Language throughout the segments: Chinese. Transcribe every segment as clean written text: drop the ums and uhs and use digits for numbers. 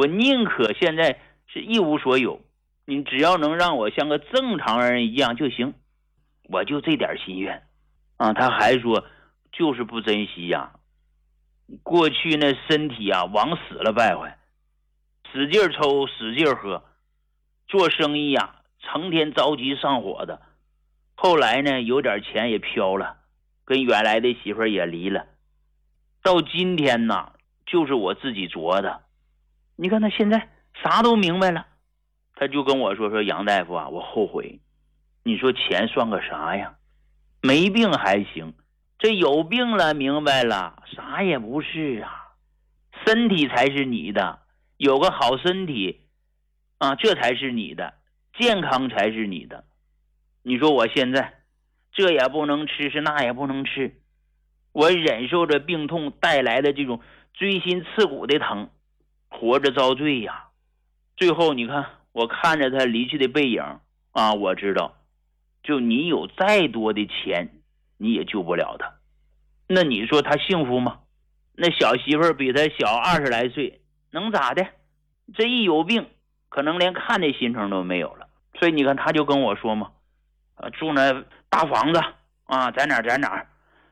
我宁可现在是一无所有，你只要能让我像个正常人一样就行，我就这点心愿啊。他还说就是不珍惜呀，过去那身体啊往死了败坏，使劲抽使劲喝，做生意啊成天着急上火的，后来呢有点钱也飘了，跟原来的媳妇儿也离了，到今天呢就是我自己琢的。你看他现在啥都明白了，他就跟我说杨大夫啊，我后悔。你说钱算个啥呀？没病还行，这有病了明白了，啥也不是啊。身体才是你的，有个好身体啊，这才是你的，健康才是你的。你说我现在这也不能吃，是那也不能吃，我忍受着病痛带来的这种锥心刺骨的疼，活着遭罪呀。最后你看，我看着他离去的背影啊，我知道就你有再多的钱你也救不了他。那你说他幸福吗？那小媳妇儿比他小20来岁，能咋的？这一有病可能连看的心情都没有了。所以你看他就跟我说嘛，住那大房子啊，在哪儿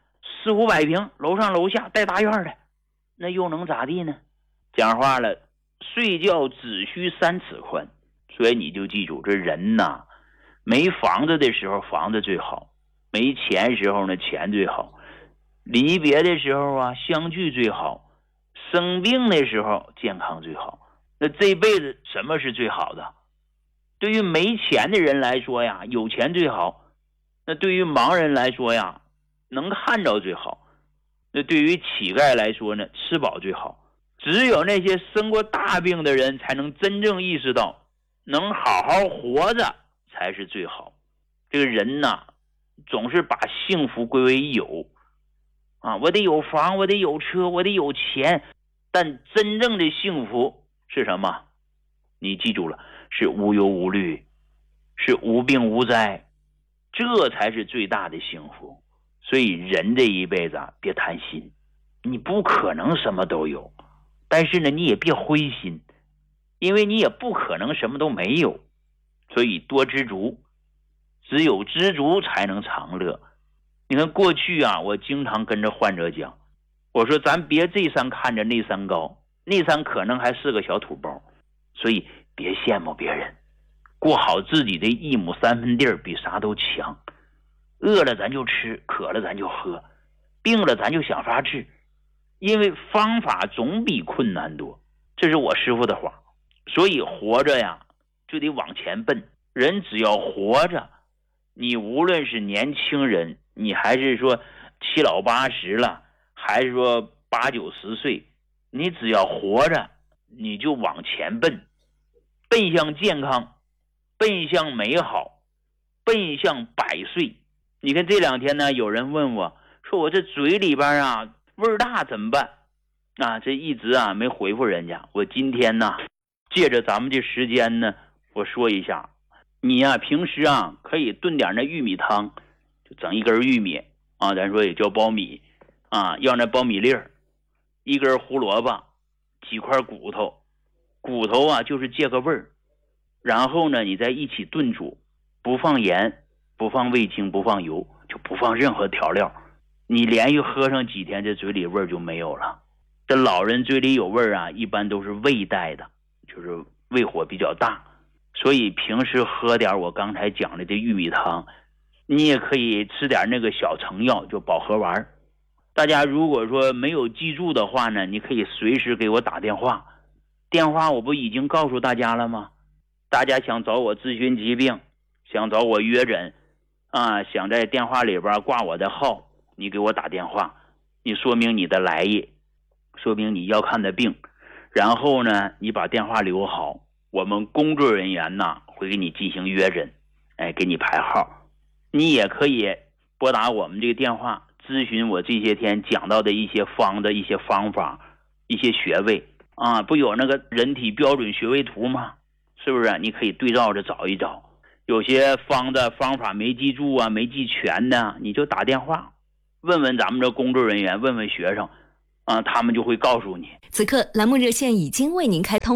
4、500平，楼上楼下带大院的，那又能咋地呢？讲话了，睡觉只需3尺宽。所以你就记住，这人呐，没房子的时候房子最好，没钱时候呢钱最好，离别的时候啊相聚最好，生病的时候健康最好。那这辈子什么是最好的？对于没钱的人来说呀，有钱最好；那对于盲人来说呀，能看着最好；那对于乞丐来说呢，吃饱最好。只有那些生过大病的人才能真正意识到，能好好活着才是最好。这个人呐，总是把幸福归为有啊，我得有房，我得有车，我得有钱，但真正的幸福是什么？你记住了，是无忧无虑，是无病无灾，这才是最大的幸福。所以人这一辈子啊，别贪心，你不可能什么都有，但是呢，你也别灰心，因为你也不可能什么都没有。所以多知足，只有知足才能长乐。你看过去啊，我经常跟着患者讲，我说咱别这山看着那山高，那山可能还是个小土包，所以别羡慕别人，过好自己的1亩3分地比啥都强。饿了咱就吃，渴了咱就喝，病了咱就想法治，因为方法总比困难多，这是我师父的话。所以活着呀就得往前奔，人只要活着，你无论是年轻人，你还是说7老80了，还是说8、9、10岁，你只要活着，你就往前奔，奔向健康，奔向美好，奔向100岁。你看这2天呢，有人问我说，我这嘴里边啊味儿大怎么办啊？这一直啊没回复人家。我今天呢借着咱们这时间呢，我说一下，你呀平时啊可以炖点那玉米汤，就整1根玉米啊，咱说也叫苞米啊，要那苞米粒儿，1根胡萝卜，几块骨头，骨头啊就是借个味儿，然后呢你再一起炖煮，不放盐，不放味精，不放油，就不放任何调料，你连续喝上几天，这嘴里味儿就没有了。这老人嘴里有味儿啊，一般都是胃带的，就是胃火比较大，所以平时喝点我刚才讲的这玉米汤，你也可以吃点那个小成药，就保和丸。大家如果说没有记住的话呢，你可以随时给我打电话，电话我不已经告诉大家了吗？大家想找我咨询疾病，想找我约诊啊，想在电话里边挂我的号，你给我打电话，你说明你的来意，说明你要看的病，然后呢你把电话留好，我们工作人员呢会给你进行约诊，给你排号。你也可以拨打我们这个电话咨询我这些天讲到的一些方的一些方法，一些穴位啊，不有那个人体标准穴位图吗？是不是？你可以对照着找一找，有些方的方法没记住啊，没记全的，你就打电话问问咱们这工作人员，问问学生啊，他们就会告诉你。 此刻栏目热线已经为您开通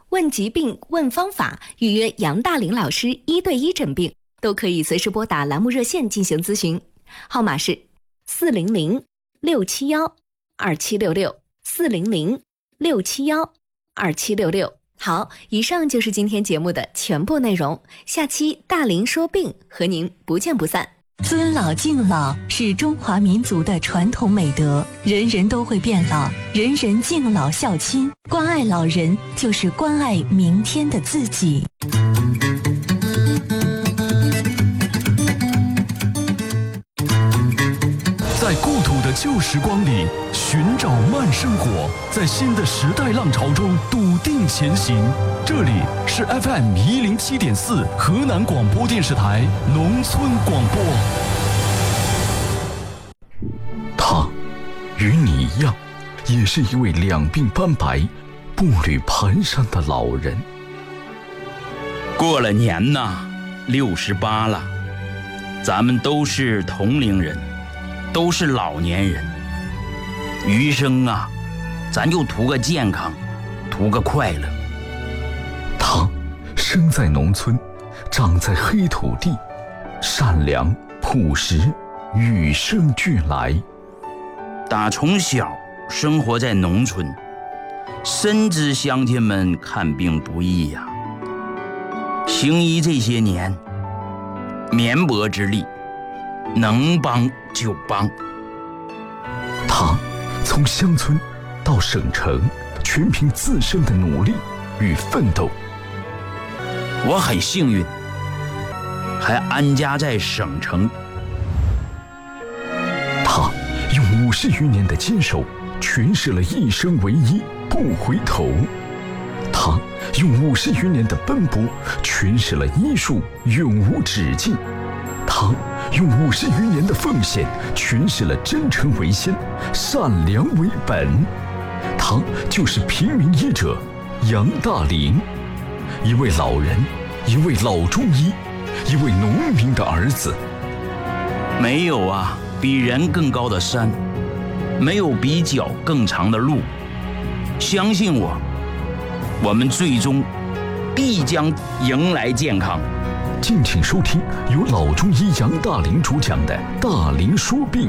问疾病、问方法，预约杨大林老师1对1诊病，都可以随时拨打栏目热线进行咨询，号码是400-671-2766，400-671-2766。好，以上就是今天节目的全部内容，下期大林说病和您不见不散。 尊老敬老是中华民族的传统美德，人人都会变老，人人敬老孝亲，关爱老人就是关爱明天的自己。 在故土的旧时光里寻找慢生活，在新的时代浪潮中笃定前行。这里是 FM107.4 河南广播电视台农村广播。他与你一样，也是一位两鬓斑白、步履蹒跚的老人。 过了年呐，68了，咱们都是同龄人，都是老年人，余生啊，咱就图个健康，图个快乐。 他生在农村，长在黑土地，善良朴实，与生俱来。 打从小生活在农村，深知乡亲们看病不易呀。行医这些年，绵薄之力，能帮就帮。 他从乡村到省城，全凭自身的努力与奋斗。 我很幸运，还安家在省城。 他用50余年的坚守，诠释了一生为一，不回头。他用50余年的奔波，诠释了医术永无止境。他用50余年的奉献，诠释了真诚为先，善良为本。他就是平民医者杨大林，一位老人，一位老中医，一位农民的儿子。 没有啊比人更高的山，没有比脚更长的路。相信我，我们最终必将迎来健康。 敬请收听由老中医杨大林主讲的《大林说病》。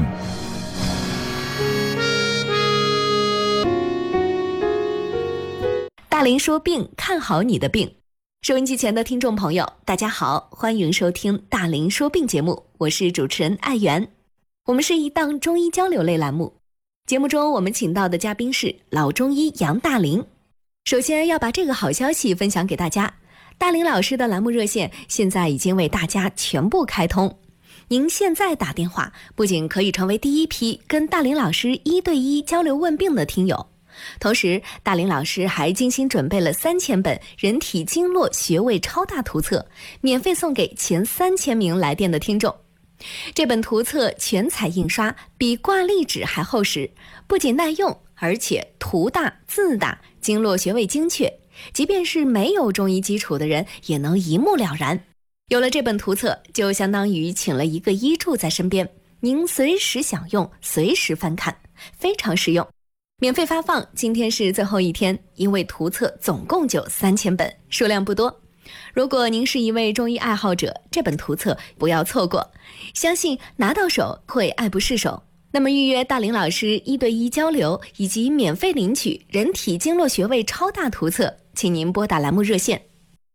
大林说病，看好你的病。收音机前的听众朋友，大家好，欢迎收听大林说病节目，我是主持人艾媛。我们是一档中医交流类栏目，节目中我们请到的嘉宾是老中医杨大林。首先要把这个好消息分享给大家，大林老师的栏目热线现在已经为大家全部开通。您现在打电话，不仅可以成为第一批跟大林老师1对1交流问病的听友，同时大林老师还精心准备了3000本人体经络穴位超大图册，免费送给前3000名来电的听众。这本图册全彩印刷，比挂历纸还厚实，不仅耐用，而且图大字大，经络穴位精确，即便是没有中医基础的人也能一目了然。有了这本图册，就相当于请了一个医助在身边，您随时享用，随时翻看，非常实用。免费发放，今天是最后一天，因为图册总共就3000本，数量不多。如果您是一位中医爱好者，这本图册不要错过，相信拿到手会爱不释手。那么预约大林老师1对1交流，以及免费领取人体经络穴位超大图册，请您拨打栏目热线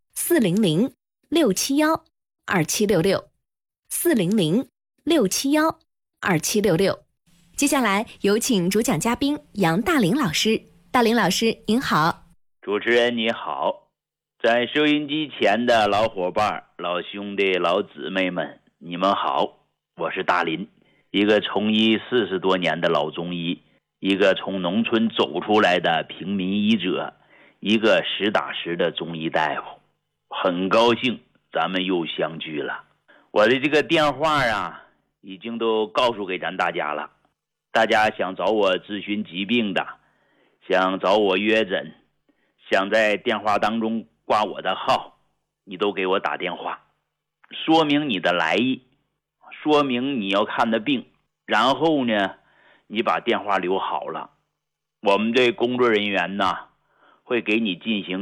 400-671-2766，400-671-2766。接下来有请主讲嘉宾杨大林老师。大林老师您好。 主持人你好，在收音机前的老伙伴、老兄弟、老姊妹们，你们好，我是大林，一个从医40多年的老中医，一个从农村走出来的平民医者，一个实打实的中医大夫。很高兴咱们又相聚了。我的这个电话啊，已经都告诉给咱大家了。大家想找我咨询疾病的，想找我约诊，想在电话当中挂我的号，你都给我打电话，说明你的来意，说明你要看的病，然后呢，你把电话留好了，我们这工作人员呢，会给你进行